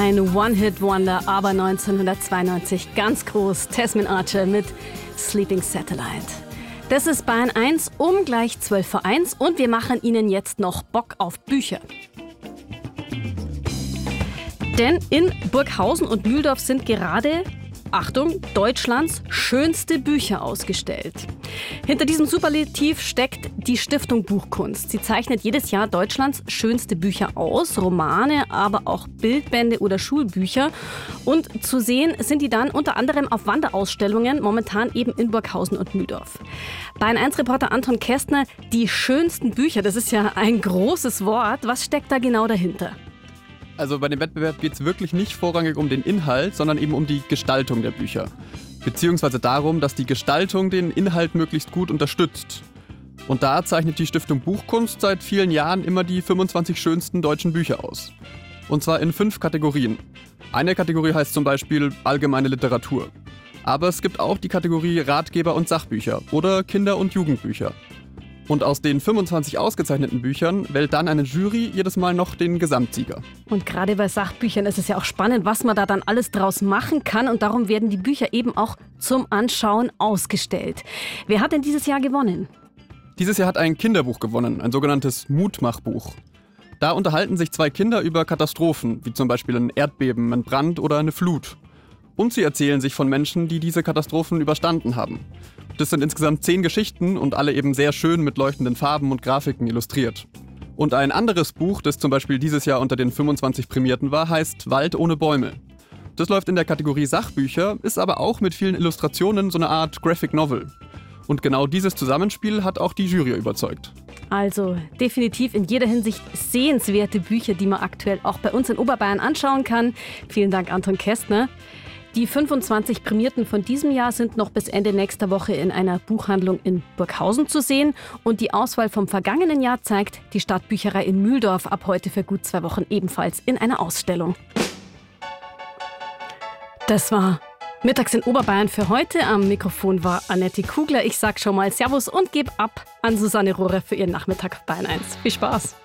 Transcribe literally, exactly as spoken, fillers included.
Ein One-Hit-Wonder, aber neunzehnhundertzweiundneunzig ganz groß. Tasmin Archer mit Sleeping Satellite. Das ist Bayern eins um gleich zwölf vor eins und wir machen Ihnen jetzt noch Bock auf Bücher. Denn in Burghausen und Mühldorf sind gerade, Achtung, Deutschlands schönste Bücher ausgestellt. Hinter diesem Superlativ steckt die Stiftung Buchkunst. Sie zeichnet jedes Jahr Deutschlands schönste Bücher aus, Romane, aber auch Bildbände oder Schulbücher. Und zu sehen sind die dann unter anderem auf Wanderausstellungen, momentan eben in Burghausen und Mühldorf. Bayern eins Reporter Anton Kästner, die schönsten Bücher, das ist ja ein großes Wort. Was steckt da genau dahinter? Also bei dem Wettbewerb geht es wirklich nicht vorrangig um den Inhalt, sondern eben um die Gestaltung der Bücher. Beziehungsweise darum, dass die Gestaltung den Inhalt möglichst gut unterstützt. Und da zeichnet die Stiftung Buchkunst seit vielen Jahren immer die fünfundzwanzig schönsten deutschen Bücher aus. Und zwar in fünf Kategorien. Eine Kategorie heißt zum Beispiel allgemeine Literatur. Aber es gibt auch die Kategorie Ratgeber und Sachbücher oder Kinder- und Jugendbücher. Und aus den fünfundzwanzig ausgezeichneten Büchern wählt dann eine Jury jedes Mal noch den Gesamtsieger. Und gerade bei Sachbüchern ist es ja auch spannend, was man da dann alles draus machen kann. Und darum werden die Bücher eben auch zum Anschauen ausgestellt. Wer hat denn dieses Jahr gewonnen? Dieses Jahr hat ein Kinderbuch gewonnen, ein sogenanntes Mutmachbuch. Da unterhalten sich zwei Kinder über Katastrophen, wie zum Beispiel ein Erdbeben, ein Brand oder eine Flut. Und sie erzählen sich von Menschen, die diese Katastrophen überstanden haben. Das sind insgesamt zehn Geschichten und alle eben sehr schön mit leuchtenden Farben und Grafiken illustriert. Und ein anderes Buch, das zum Beispiel dieses Jahr unter den fünfundzwanzig Prämierten war, heißt Wald ohne Bäume. Das läuft in der Kategorie Sachbücher, ist aber auch mit vielen Illustrationen so eine Art Graphic Novel. Und genau dieses Zusammenspiel hat auch die Jury überzeugt. Also definitiv in jeder Hinsicht sehenswerte Bücher, die man aktuell auch bei uns in Oberbayern anschauen kann. Vielen Dank, Anton Kästner. Die fünfundzwanzig Prämierten von diesem Jahr sind noch bis Ende nächster Woche in einer Buchhandlung in Burghausen zu sehen. Und die Auswahl vom vergangenen Jahr zeigt die Stadtbücherei in Mühldorf ab heute für gut zwei Wochen ebenfalls in einer Ausstellung. Das war Mittags in Oberbayern für heute. Am Mikrofon war Annette Kugler. Ich sag schon mal Servus und gebe ab an Susanne Rohrer für ihren Nachmittag auf Bayern eins. Viel Spaß!